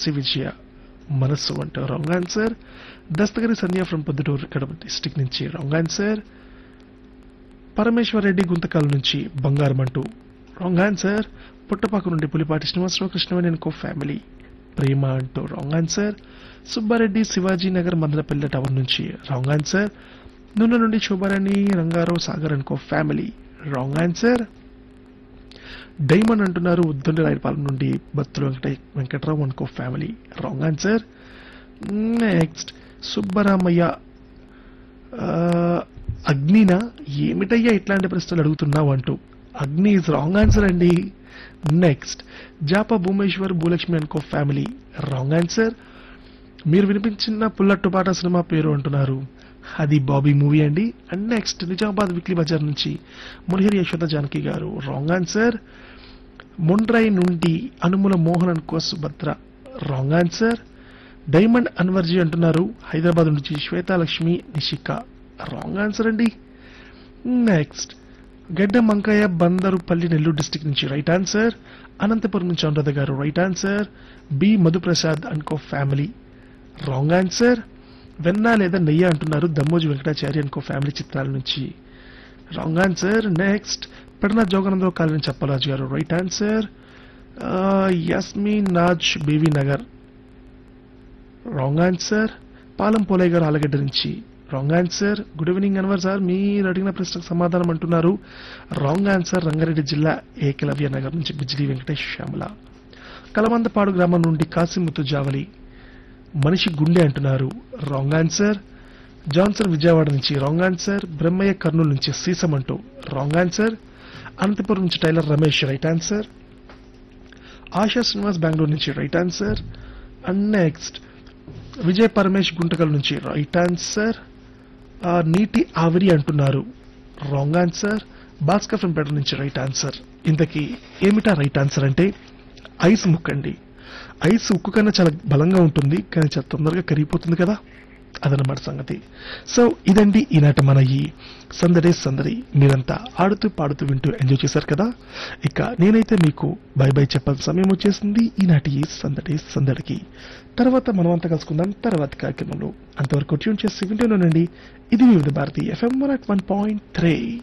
ఝాన్సీ విజయ మనస్సు అంటూ wrong answer. Dastagiri Sandhya from Proddatur Kadapa district నుంచి రాంగ్ ఆన్సర్. పరమేశ్వర్ రెడ్డి గుంతకాల నుంచి బంగారం అంటూ రాంగ్ ఆన్సర్. పుట్టపాకు నుండి పులిపాటి శ్రీనివాసరావు కృష్ణవేణి కో ఫ్యామిలీ ప్రేమ అంటూ wrong answer. Subbareddy Shivaji Nagar Madanapalle tower నుంచి రాంగ్ ఆన్సర్. నూనె నుండి శోభారాణి రంగారావు సాగర్ అనుకో ఫ్యామిలీ రాంగ్ ఆన్సర్. డైమండ్ అంటున్నారు ఉద్దండి రాయపాలెం నుండి బత్తులు వెంకటరావు అనుకో family wrong answer. Next Subbaramaiah అగ్నినా ఏమిటయ్యా ఇట్లాంటి ప్రశ్నలు అడుగుతున్నావు అంటూ అగ్ని ఇస్ రాంగ్ ఆన్సర్ అండి. నెక్స్ట్ జాపా భూమేశ్వర్ భూలక్ష్మి అనుకో ఫ్యామిలీ రాంగ్ ఆన్సర్. మీరు వినిపించిన పుల్లట్టుపాట సినిమా పేరు అంటున్నారు, అది బాబీ మూవీ అండి. And next Nizamabad weekly Bazar నుంచి మునిహరి యశోద జానకి గారు రాంగ్ ఆన్సర్. మొండ్రై నుండి అనుముల మోహన్ అనుకో సుభద్ర రాంగ్ ఆన్సర్. డైమండ్ అన్వర్జీ అంటున్నారు హైదరాబాద్ నుంచి శ్వేతాలక్ష్మి నిషిక రాంగ్ ఆన్సర్ అండి. నెక్స్ట్ గడ్డ మంకయ్య బందరుపల్లి నెల్లూరు డిస్టిక్ నుంచి రైట్ ఆన్సర్. అనంతపురం నుంచి అనురాధ గారు రైట్ ఆన్సర్. బి మధుప్రసాద్ అనుకో ఫ్యామిలీ రాంగ్ ఆన్సర్. వెన్న లేదా నెయ్యి అంటున్నారు దమ్మోజు వెంకటాచారి అనుకో ఫ్యామిలీ చిత్రాల నుంచి wrong answer. Next Pedana Jogananda Rao colony చెప్పరాజు గారు right answer. యస్మీన్ Naaz baby Nagar wrong answer. పాలం పోలయ్య గారు ఆలగడ్డ నుంచి wrong answer. Good evening Anwar sir, మీరు అడిగిన ప్రశ్నకు సమాధానం అంటున్నారు రాంగ్ ఆన్సర్. రంగారెడ్డి జిల్లా ఏకలవ్య నగర్ నుంచి బిజ్లీ వెంకటేష్ శ్యామల. కలమందపాడు గ్రామం నుండి కాసిముత్తు జావలి మనిషి గుండె అంటున్నారు రాంగ్ ఆన్సర్. జాన్సన్ విజయవాడ నుంచి రాంగ్ ఆన్సర్. బ్రహ్మయ్య కర్నూలు నుంచి సీసం అంటూ రాంగ్ ఆన్సర్. అనంతపురం నుంచి tailor Ramesh right answer. ASHA Srinivas Bengaluru నుంచి right answer. And next Vijay Paramesh Guntakal నుంచి రైట్ ఆన్సర్. నీటి ఆవిరి అంటున్నారు రాంగ్ ఆన్సర్. భాస్కర్ ఫ్రం పేట నుంచి రైట్ ఆన్సర్. ఇంతకీ ఏమిటా రైట్ ఆన్సర్ అంటే ఐస్ ముక్కండి. ఐస్ ఉక్కు కన్నా చాలా బలంగా ఉంటుంది కానీ చాలా తొందరగా కరిగిపోతుంది కదా, అదనమాట సంగతి. సో ఇదండి ఈనాట మన ఈ సందడే సందడి. మీరంతా ఆడుతూ పాడుతూ వింటూ ఎంజాయ్ చేశారు కదా. ఇక నేనైతే మీకు బై బై చెప్పాల్సిన సమయం వచ్చేసింది ఈనాటి ఈ సందడే సందడికి. తర్వాత మనమంతా కలుసుకుందాం తర్వాత కార్యక్రమంలో. అంతవరకు ట్యూన్ చేసి వింటూనండి. ఇది వివిధ భారతి FM 101.3.